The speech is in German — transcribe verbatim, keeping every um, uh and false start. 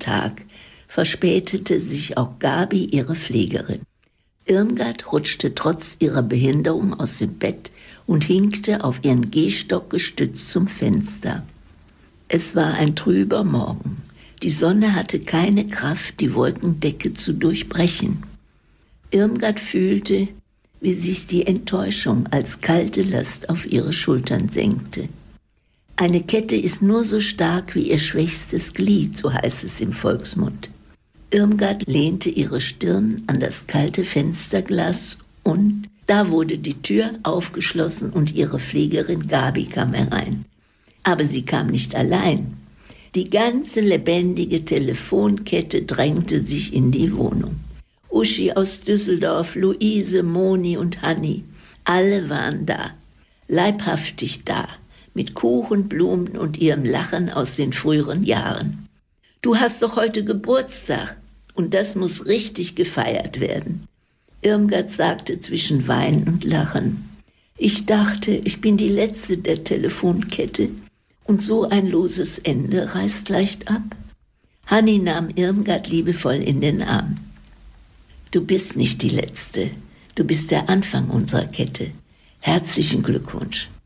Tag verspätete sich auch Gabi, ihre Pflegerin. Irmgard rutschte trotz ihrer Behinderung aus dem Bett und hinkte auf ihren Gehstock gestützt zum Fenster. Es war ein trüber Morgen. Die Sonne hatte keine Kraft, die Wolkendecke zu durchbrechen. Irmgard fühlte, wie sich die Enttäuschung als kalte Last auf ihre Schultern senkte. Eine Kette ist nur so stark wie ihr schwächstes Glied, so heißt es im Volksmund. Irmgard lehnte ihre Stirn an das kalte Fensterglas und da wurde die Tür aufgeschlossen und ihre Pflegerin Gabi kam herein. Aber sie kam nicht allein. Die ganze lebendige Telefonkette drängte sich in die Wohnung. Uschi aus Düsseldorf, Luise, Moni und Hanni, alle waren da, leibhaftig da, mit Kuchen, Blumen und ihrem Lachen aus den früheren Jahren. Du hast doch heute Geburtstag und das muss richtig gefeiert werden. Irmgard sagte zwischen Weinen und Lachen. Ich dachte, ich bin die Letzte der Telefonkette und so ein loses Ende reißt leicht ab. Hanni nahm Irmgard liebevoll in den Arm. Du bist nicht die Letzte, du bist der Anfang unserer Kette. Herzlichen Glückwunsch.